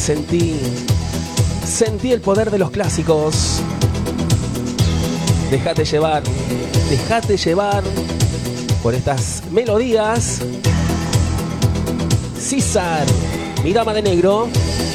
Sentí el poder de los clásicos. Déjate llevar por estas melodías. César, mi dama de negro.